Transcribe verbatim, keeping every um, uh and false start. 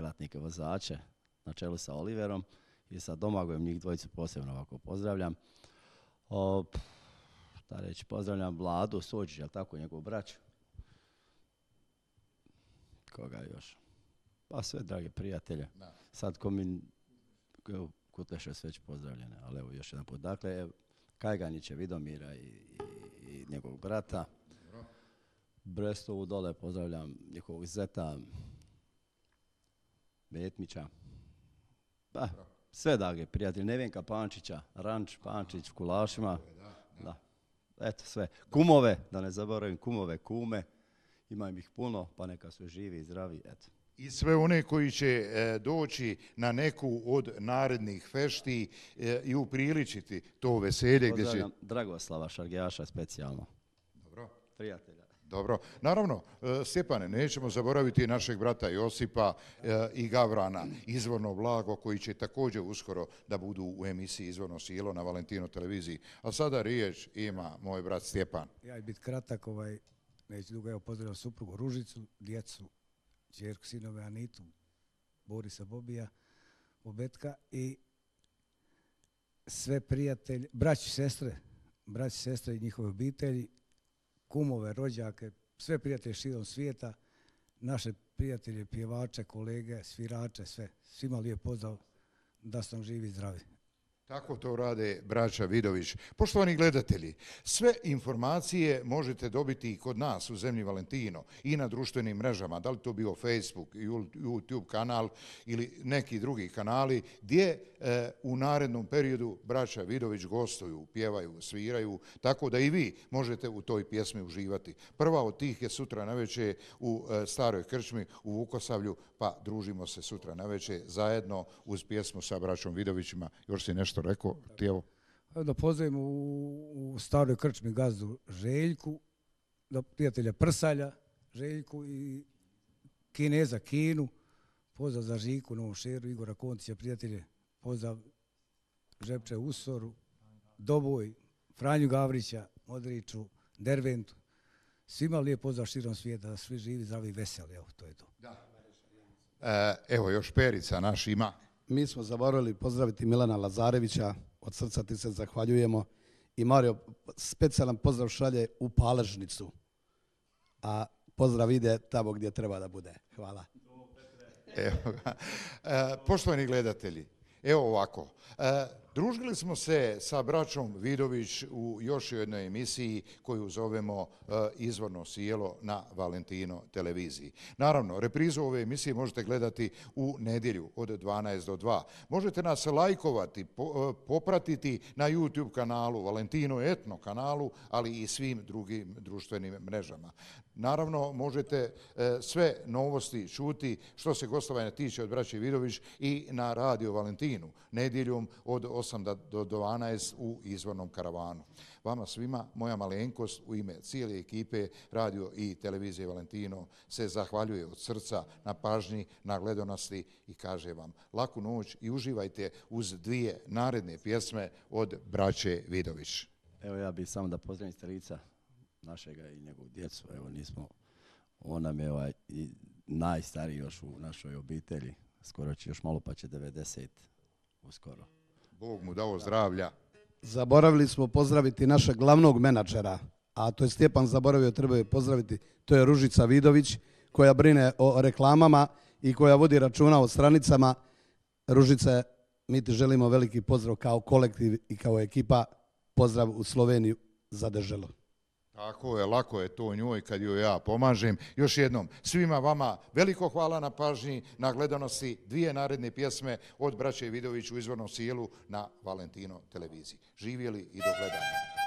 ratnike vozače na čelu sa Oliverom i sa Domagojem, njih dvojicu posebno ovako pozdravljam. O, šta reći, pozdravljam Vladu Sođić, jel tako, njegovu braću. Koga još? Pa sve drage prijatelje. Da. Sad ko mi Kutleše sve već pozdravljene, ali evo još jedan put. Dakle, Kajganića, Vidomira i, i, i njegovog brata. Dobro. Brestovu dole pozdravljam njihovog zeta Metmića. Pa, dobro. Sve drage prijatelje. Nevenka Pančića, Ranč Pančić, Kulašima. Da, da. Da. Eto sve. Kumove, da ne zaboravim, kumove, kume. Imam ih puno, pa neka su živi i zdravi. Eto. I sve one koji će e, doći na neku od narednih fešti e, i upriličiti to veselje. Pozdravljam gdje će... Dragoslava Šargijaša specijalno. Dobro. Prijatelja. Dobro. Naravno, e, Stjepane, nećemo zaboraviti našeg brata Josipa e, i Gavrana, Izvorno blago, koji će također uskoro da budu u emisiji Izvorno sijelo na Valentino televiziji. A sada riječ ima moj brat Stjepan. Ja ću biti kratak, ovaj, neću dugo, evo pozdravljam suprugu Ružicu, djecu, čerku, sinove Anitu, Borisa Bobija, Bobetka i sve prijatelje, braći, sestre, braći, sestre i njihove obitelji, kumove, rođake, sve prijatelje širom svijeta, naše prijatelje, pjevače, kolege, svirače, sve. Svima lijep pozdrav, da su nam živi i zdravi. Tako to rade braća Vidović. Poštovani gledatelji, sve informacije možete dobiti i kod nas u Zemlji Valentino i na društvenim mrežama, da li to bio Facebook, YouTube kanal ili neki drugi kanali, gdje e, u narednom periodu braća Vidović gostuju, pjevaju, sviraju, tako da i vi možete u toj pjesmi uživati. Prva od tih je sutra navečer u e, Staroj krčmi u Vukosavlju, pa družimo se sutra navečer zajedno uz pjesmu sa braćom Vidovićima. Još si nešto rekao, ti evo? Da pozdravim u, u Staroj krčmi gazdu Željku, da prijatelja Prsalja, Željku i Kineza Kinu, pozdrav za Žiku, Novom Šeru, Igora Koncića, prijatelje, pozdrav Žepče Usoru, Doboj, Franju Gavrića, Modriću, Derventu. Svima lijep pozdrav širom svijeta, da svi živi, zdravi i veseli, evo, to je to. Da. E, evo, još Perica naš ima. Mi smo zaboravili pozdraviti Milana Lazarevića, od srca ti se zahvaljujemo. I Mario, specijalan pozdrav šalje u Paležnicu, a pozdrav ide tamo gdje treba da bude. Hvala. Evo ga. E, poštovani gledatelji, evo ovako. E, družili smo se sa braćom Vidović u još jednoj emisiji koju zovemo e, Izvorno sijelo na Valentino televiziji. Naravno, reprizu ove emisije možete gledati u nedjelju od dvanaest do dva. Možete nas lajkovati, po, e, popratiti na YouTube kanalu, Valentino Etno kanalu, ali i svim drugim društvenim mrežama. Naravno, možete e, sve novosti čuti što se gostovanja tiče od braće Vidović i na Radio Valentinu, nedjeljom od osam do dvanaest u Izvornom karavanu. Vama svima, moja malenkost u ime cijele ekipe Radio i Televizije Valentino se zahvaljuje od srca na pažnji, na gledanosti i kaže vam laku noć i uživajte uz dvije naredne pjesme od braće Vidović. Evo ja bih samo da pozdravim starica našega i njegovu djecu. Evo nismo, on nam je ovaj najstariji još u našoj obitelji. Skoro će još malo pa će devedeset uskoro. Bog mu dao zdravlja. Zaboravili smo pozdraviti našeg glavnog menadžera, a to je Stjepan zaboravio, treba je pozdraviti, to je Ružica Vidović, koja brine o reklamama i koja vodi računa o stranicama. Ružice, mi ti želimo veliki pozdrav kao kolektiv i kao ekipa. Pozdrav u Sloveniju za Deželo. Tako je, lako je to njoj kad joj ja pomažem. Još jednom, svima vama veliko hvala na pažnji, na gledanosti dvije naredne pjesme od braće Vidović u Izvornom sijelu na Valentino televiziji. Živjeli i do gledanja.